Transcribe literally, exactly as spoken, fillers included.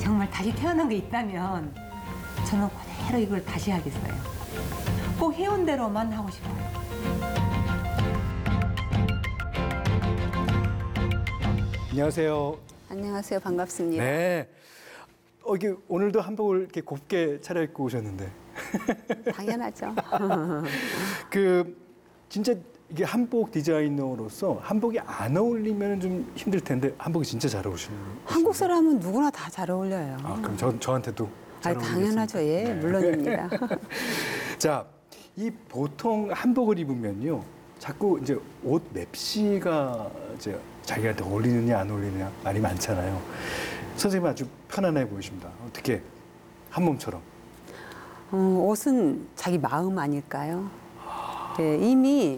정말 다시 태어난 게 있다면 저는 그대로 이걸 다시 하겠어요. 꼭 해온 대로만 하고 싶어요. 안녕하세요. 안녕하세요. 반갑습니다. 네. 어, 이게 오늘도 한복을 이렇게 곱게 차려입고 오셨는데. 당연하죠. 그 진짜 이게 한복 디자이너로서 한복이 안 어울리면 좀 힘들 텐데 한복이 진짜 잘 어울리시는. 한국 사람은 누구나 다 잘 어울려요. 아, 그럼 저 저한테도 잘 아니, 어울리겠습니다. 당연하죠. 예, 네. 물론입니다. 자, 이 보통 한복을 입으면요. 자꾸 이제 옷 맵시가 이제 자기한테 어울리느냐 안 어울리느냐 말이 많잖아요. 선생님 아주 편안해 보이십니다. 어떻게 한 몸처럼. 어, 옷은 자기 마음 아닐까요? 네, 이미